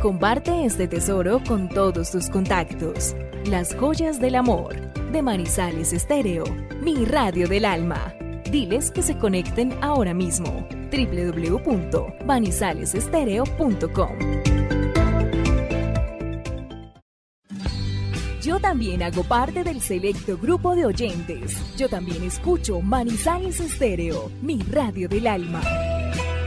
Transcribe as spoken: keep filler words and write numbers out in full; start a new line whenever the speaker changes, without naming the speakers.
Comparte este tesoro con todos tus contactos. Las joyas del amor, de Manizales Estéreo, mi radio del alma. Diles que se conecten ahora mismo. doble u doble u doble u punto manizales estéreo punto com. Yo también hago parte del selecto grupo de oyentes. Yo también escucho Manizales Estéreo, mi radio del alma.